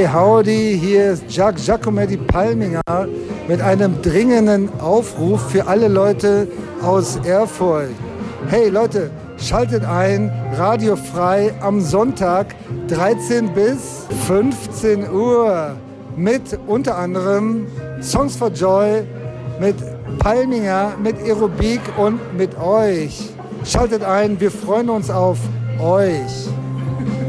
howdy, hier ist Giacometti Palminger mit einem dringenden Aufruf für alle Leute aus Erfurt. Hey Leute, schaltet ein, radiofrei am Sonntag 13 bis 15 Uhr mit unter anderem Songs for Joy, mit Palminger, mit Aerobik und mit euch. Schaltet ein, wir freuen uns auf euch.